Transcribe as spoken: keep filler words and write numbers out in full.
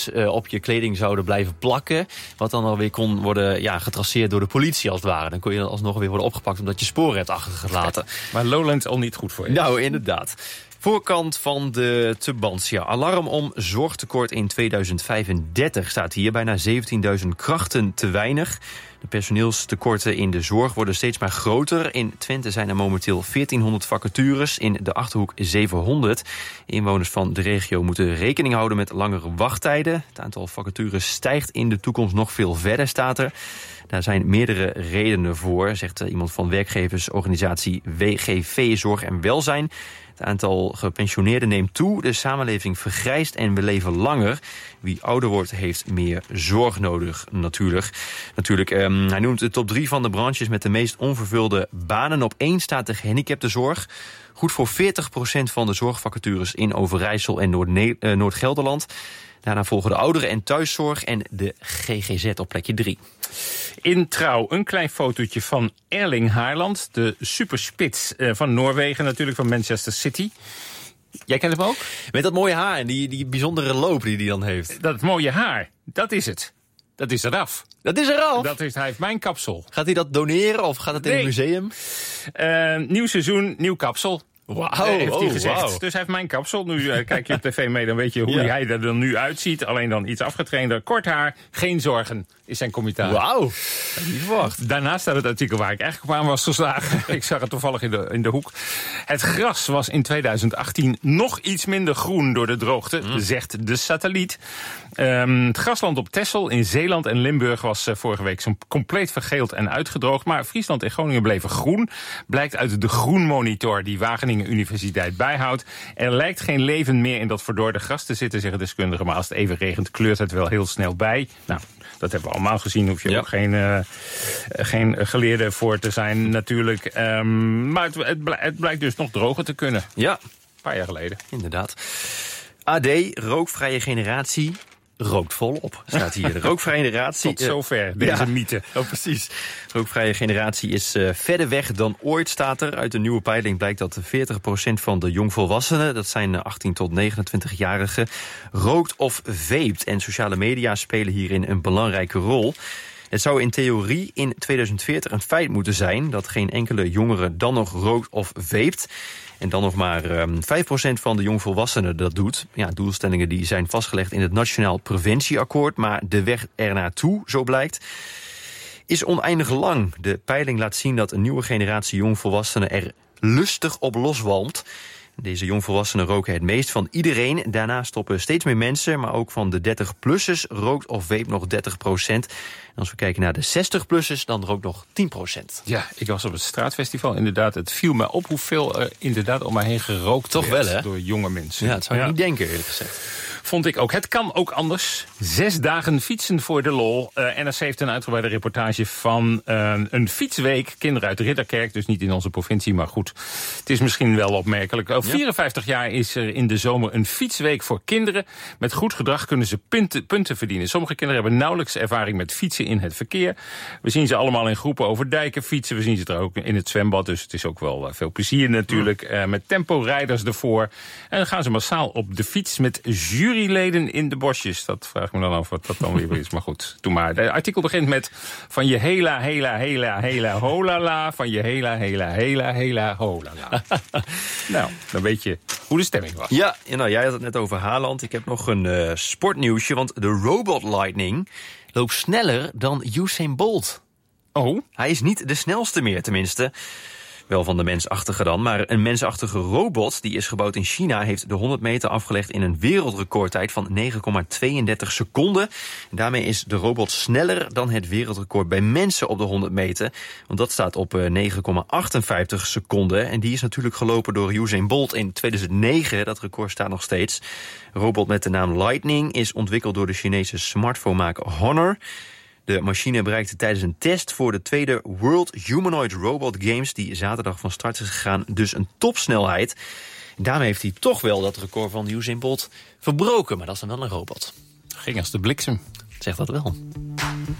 chips uh, op je kleding zouden blijven plakken. Wat dan alweer kon worden ja, getraceerd door de politie als het ware. Dan kon je alsnog weer worden opgepakt omdat je sporen hebt achtergelaten. Maar Lowlands al niet goed voor je. Nou, inderdaad. Voorkant van de Tubantia. Alarm om zorgtekort in tweeduizend vijfendertig staat hier. Bijna zeventienduizend krachten te weinig. De personeelstekorten in de zorg worden steeds maar groter. In Twente zijn er momenteel veertienhonderd vacatures, in de Achterhoek zevenhonderd. Inwoners van de regio moeten rekening houden met langere wachttijden. Het aantal vacatures stijgt in de toekomst nog veel verder, staat er. Daar zijn meerdere redenen voor, zegt iemand van werkgeversorganisatie W G V Zorg en Welzijn. Het aantal gepensioneerden neemt toe, de samenleving vergrijst en we leven langer. Wie ouder wordt, heeft meer zorg nodig, natuurlijk. natuurlijk um, hij noemt de top drie van de branches met de meest onvervulde banen. Op één staat de gehandicaptenzorg. Goed voor veertig procent van de zorgvacatures in Overijssel en Noord- uh, Noord-Gelderland. Daarna volgen de ouderen- en thuiszorg en de G G Z op plekje drie. In Trouw een klein fotootje van Erling Haaland, de superspits van Noorwegen, natuurlijk van Manchester City. Jij kent hem ook? Met dat mooie haar en die, die bijzondere loop die hij dan heeft. Dat mooie haar, dat is het. Dat is eraf. Dat is eraf? Dat is, hij heeft mijn kapsel. Gaat hij dat doneren of gaat het in nee. een museum? Uh, nieuw seizoen, nieuw kapsel. Wauw, heeft hij oh, gezegd. Wow. Dus hij heeft mijn kapsel. Nu uh, kijk je op tv mee, dan weet je hoe ja. hij er dan nu uitziet. Alleen dan iets afgetrainder. Kort haar, geen zorgen, is zijn commentaar. Wauw, niet verwacht. Daarnaast staat het artikel waar ik eigenlijk op aan was geslagen. Ik zag het toevallig in de, in de hoek. Het gras was in tweeduizend achttien nog iets minder groen door de droogte, mm. zegt de satelliet. Um, het grasland op Texel in Zeeland en Limburg was uh, vorige week zo'n compleet vergeeld en uitgedroogd. Maar Friesland en Groningen bleven groen. Blijkt uit de Groenmonitor die Wageningen Universiteit bijhoudt. Er lijkt geen leven meer in dat verdorde gras te zitten, zeggen deskundigen. Maar als het even regent, kleurt het wel heel snel bij. Nou, dat hebben we allemaal gezien. Hoef je ja. ook geen, uh, geen geleerde voor te zijn natuurlijk. Um, maar het, het, bl- het blijkt dus nog droger te kunnen. Ja. Een paar jaar geleden. Inderdaad. A D, rookvrije generatie rookt volop, staat hier. De rookvrije generatie... Tot zover, deze ja, mythe. Oh, precies. Rookvrije generatie is uh, verder weg dan ooit, staat er. Uit een nieuwe peiling blijkt dat veertig procent van de jongvolwassenen, dat zijn achttien tot negenentwintig-jarigen, rookt of vapet. En sociale media spelen hierin een belangrijke rol. Het zou in theorie in tweeduizend veertig een feit moeten zijn dat geen enkele jongere dan nog rookt of vapet. En dan nog maar um, vijf procent van de jongvolwassenen dat doet. Ja, doelstellingen die zijn vastgelegd in het Nationaal Preventieakkoord. Maar de weg ernaartoe, zo blijkt, is oneindig lang. De peiling laat zien dat een nieuwe generatie jongvolwassenen er lustig op loswalmt. Deze jongvolwassenen roken het meest van iedereen. Daarna stoppen steeds meer mensen, maar ook van de dertig-plussers rookt of vape nog dertig procent. En als we kijken naar de zestig-plussers, dan rookt nog tien procent. Ja, ik was op het straatfestival inderdaad. Het viel me op hoeveel er inderdaad om mij heen gerookt Toch werd wel, hè? Door jonge mensen. Ja, dat zou je ja. niet denken, eerlijk gezegd. Vond ik ook. Het kan ook anders. Zes dagen fietsen voor de lol. Uh, N R C heeft een uitgebreide reportage van uh, een fietsweek. Kinderen uit Ridderkerk, dus niet in onze provincie, maar goed. Het is misschien wel opmerkelijk. Al vierenvijftig jaar is er in de zomer een fietsweek voor kinderen. Met goed gedrag kunnen ze punten, punten verdienen. Sommige kinderen hebben nauwelijks ervaring met fietsen in het verkeer. We zien ze allemaal in groepen over dijken fietsen. We zien ze er ook in het zwembad, dus het is ook wel uh, veel plezier natuurlijk. Uh, met tempo-rijders ervoor. En dan gaan ze massaal op de fiets met juryleden in de bosjes. Dat vraag ik me dan af wat dat dan weer is. Maar goed, doe maar. Het artikel begint met van je hela, hela, hela, hela, holala. Van je hela, hela, hela, hela, holala. Nou, dan weet je hoe de stemming was. Ja, nou, jij had het net over Haaland. Ik heb nog een uh, sportnieuwsje, want de Robot Lightning loopt sneller dan Usain Bolt. Oh? Hij is niet de snelste meer, tenminste. Wel van de mensachtige dan, maar een mensachtige robot die is gebouwd in China heeft de honderd meter afgelegd in een wereldrecordtijd van negen komma tweeëndertig seconden. En daarmee is de robot sneller dan het wereldrecord bij mensen op de honderd meter. Want dat staat op negen komma achtenvijftig seconden. En die is natuurlijk gelopen door Usain Bolt in tweeduizend negen. Dat record staat nog steeds. Een robot met de naam Lightning is ontwikkeld door de Chinese smartphonemaker Honor. De machine bereikte tijdens een test voor de tweede World Humanoid Robot Games, die zaterdag van start is gegaan, dus een topsnelheid. En daarmee heeft hij toch wel dat record van Usain Bolt verbroken, maar dat is dan wel een robot. Ging als de bliksem. Zeg dat wel.